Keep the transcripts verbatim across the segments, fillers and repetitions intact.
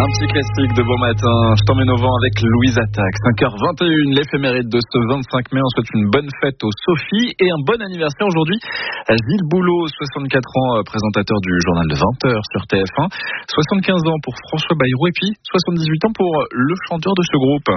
Un petit classique de bon matin. Je t'emmène au vent avec Louise Attaque. cinq heures vingt et une, l'éphéméride de ce vingt-cinq mai. On souhaite une bonne fête aux Sophie et un bon anniversaire aujourd'hui à Gilles Boulot, soixante-quatre ans, présentateur du journal de vingt heures sur T F un. soixante-quinze ans pour François Bayrou et puis soixante-dix-huit ans pour le chanteur de ce groupe.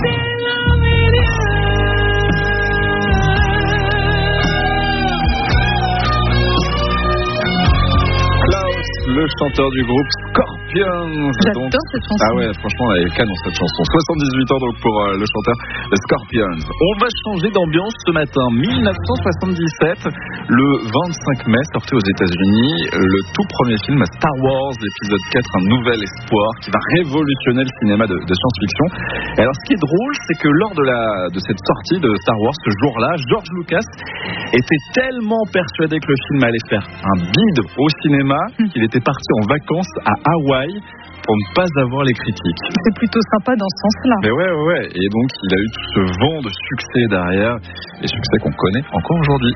Le chanteur du groupe Scorpions. J'adore donc, cette chanson. Ah ouais, franchement, elle est canon cette chanson. soixante-dix-huit ans donc pour euh, le chanteur Scorpions. On va changer d'ambiance ce matin. dix-neuf cent soixante-dix-sept, le vingt-cinq mai, sortait aux États-Unis le tout premier film Star Wars, l'épisode quatre, un nouvel espoir qui va révolutionner le cinéma de, de science-fiction. Et alors, ce qui est drôle, c'est que lors de, la, de cette sortie de Star Wars, ce jour-là, George Lucas était tellement persuadé que le film allait faire un bide au cinéma qu'il était parti en vacances à Hawaï pour ne pas avoir les critiques. C'est plutôt sympa dans ce sens-là. Mais ouais, ouais, ouais. Et donc, il a eu tout ce vent de succès derrière, et succès qu'on connaît encore aujourd'hui.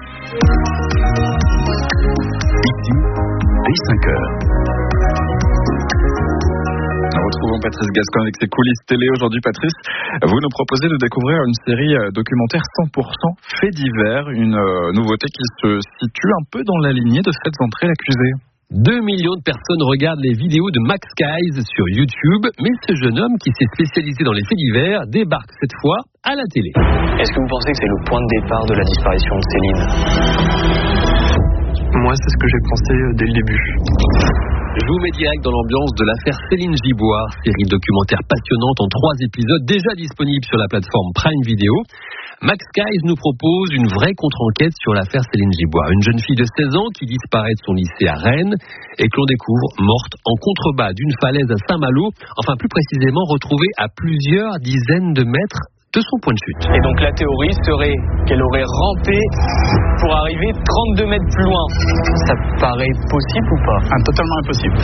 Ici, dès cinq heures. Nous retrouvons Patrice Gascoigne avec ses coulisses télé. Aujourd'hui, Patrice, vous nous proposez de découvrir une série documentaire cent pour cent faits divers, une euh, nouveauté qui se situe un peu dans la lignée de Faites entrer l'accusé. Deux millions de personnes regardent les vidéos de Max Guys sur YouTube, mais ce jeune homme qui s'est spécialisé dans les faits divers débarque cette fois à la télé. Est-ce que vous pensez que c'est le point de départ de la disparition de Céline ? Moi, c'est ce que j'ai pensé dès le début. Je vous mets direct dans l'ambiance de l'affaire Céline Giboire, série documentaire passionnante en trois épisodes déjà disponible sur la plateforme Prime Video. Max Guys nous propose une vraie contre-enquête sur l'affaire Céline Giboire, une jeune fille de seize ans qui disparaît de son lycée à Rennes et que l'on découvre morte en contrebas d'une falaise à Saint-Malo, enfin plus précisément retrouvée à plusieurs dizaines de mètres de son point de chute. Et donc la théorie serait qu'elle aurait rampé pour arriver trente-deux mètres plus loin. Ça paraît possible ou pas ? Ah, totalement impossible.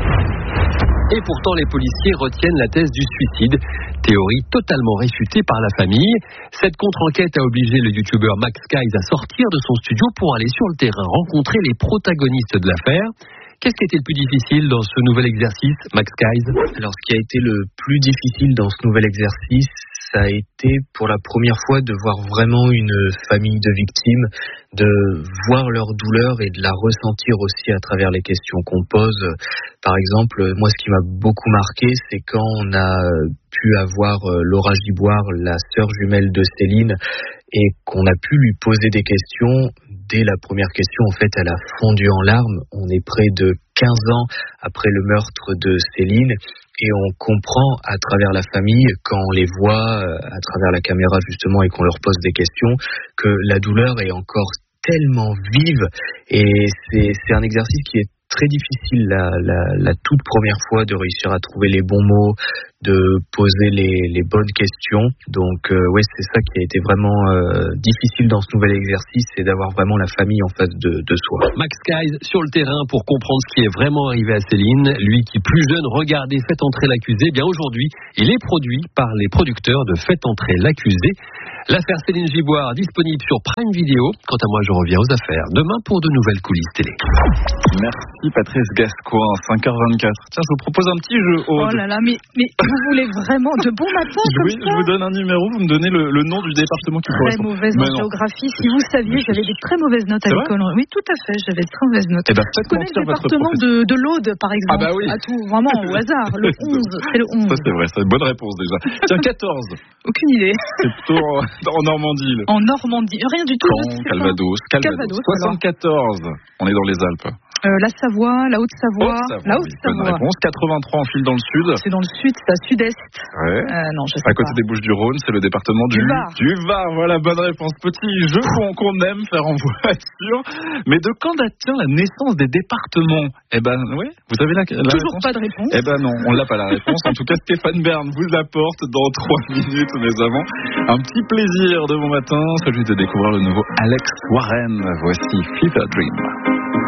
Et pourtant, les policiers retiennent la thèse du suicide, théorie totalement réfutée par la famille. Cette contre-enquête a obligé le youtubeur Max Guys à sortir de son studio pour aller sur le terrain, rencontrer les protagonistes de l'affaire. Qu'est-ce qui a été le plus difficile dans ce nouvel exercice, Max Guys ? Alors, ce qui a été le plus difficile dans ce nouvel exercice, ça a été pour la première fois de voir vraiment une famille de victimes, de voir leur douleur et de la ressentir aussi à travers les questions qu'on pose. Par exemple, moi, ce qui m'a beaucoup marqué, c'est quand on a pu avoir Laura Giboire, la sœur jumelle de Céline, et qu'on a pu lui poser des questions. Dès la première question, en fait, elle a fondu en larmes. On est près de quinze ans après le meurtre de Céline et on comprend à travers la famille, quand on les voit à travers la caméra justement et qu'on leur pose des questions, que la douleur est encore tellement vive et c'est, c'est un exercice qui est très difficile la, la, la toute première fois de réussir à trouver les bons mots, de poser les, les bonnes questions. Donc euh, ouais, c'est ça qui a été vraiment euh, difficile dans ce nouvel exercice, c'est d'avoir vraiment la famille en face de, de soi. Max Guys sur le terrain pour comprendre ce qui est vraiment arrivé à Céline. Lui qui plus jeune regardait Faites entrer l'accusé, bien aujourd'hui il est produit par les producteurs de Faites entrer l'accusé. L'affaire Céline Giboire disponible sur Prime Video. Quant à moi, je reviens aux affaires demain pour de nouvelles coulisses télé. Merci Patrice Gascoigne, cinq heures vingt-quatre. Tiens, je vous propose un petit jeu. Aude. Oh là là, mais, mais vous voulez vraiment de bon matin je, comme oui, ça ? Je vous donne un numéro, vous me donnez le, le nom du département qui Très correspond. mauvaise en géographie. Si vous saviez, j'avais des très mauvaises notes à C'est l'école. Oui, tout à fait, j'avais de très mauvaises notes. Eh ben, je connais le département de, de l'Aude, par exemple. Ah bah oui. À tout, vraiment au hasard. Le onze, c'est le onze. Ça c'est vrai, c'est une bonne réponse déjà. Tiens, quatorze. Aucune idée. C'est plutôt en, en Normandie. En Normandie, rien du tout. Caen, Calvados, Calvados. Calvados soixante-quatorze. On est dans les Alpes. Euh, la Savoie, la Haute-Savoie, Haute-Savoie la oui, bonne Haute-Savoie. réponse. quatre-vingt-trois en file dans le sud. C'est dans le sud, c'est à sud-est. Ouais. Euh, non, je sais à côté pas. des Bouches-du-Rhône, c'est le département du, du Var. Du Var, voilà, bonne réponse. Petit jeu qu'on, qu'on aime faire en voiture. Mais de quand date-t-il la naissance des départements ? Eh ben, oui, vous avez la, la Toujours réponse ? pas de réponse. Eh ben non, on l'a pas la réponse. En tout cas, Stéphane Bern vous apporte dans trois minutes, mais avant, un petit plaisir de bon matin, celui de découvrir le nouveau Alex Warren. Voici Fever Dream.